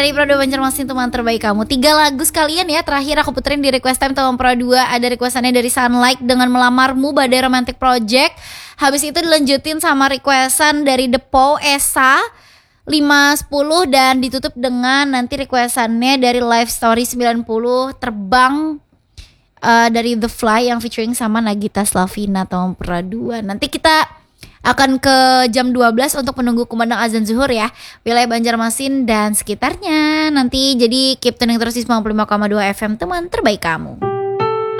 dari Pro 2 Banjarmasin, teman terbaik kamu. 3 lagu sekalian ya. Terakhir aku puterin di Request Time teman Pro 2. Ada requestannya dari Sunlight dengan Melamarmu, Badai Romantic Project. Habis itu dilanjutin sama requestan dari Depo, Esa 510. Dan ditutup dengan nanti requestannya dari Live Story 90, Terbang dari The Fly yang featuring sama Nagita Slavina teman Pro 2. Nanti kita akan ke jam 12 untuk menunggu kumandang azan zuhur ya, wilayah Banjarmasin dan sekitarnya. Nanti jadi keep tuning terus di 95,2 FM teman terbaik kamu.